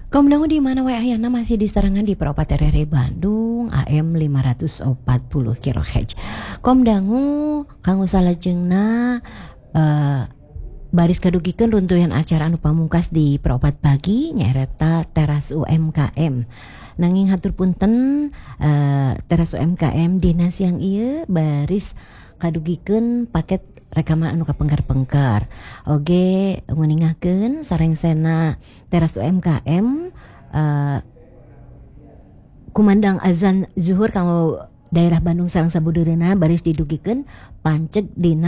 Kaum dangu di mana wae ayeuna masih diserangan di Paropat RRI Bandung AM 540 kHz. Kaum dangu kanggo salajengna baris kadugikeun runtuyan acara anu pamungkas di Paropat pagi nyaeta teras UMKM. Nanging hatur punten teras UMKM dina siang ieu baris kadugikeun paket rekaman anu kapengker-pengker. Oge nguningakeun sarengsena teras UMKM kumandang azan zuhur kanggo daerah Bandung sareng sabudeurna baris didugikeun panceg dina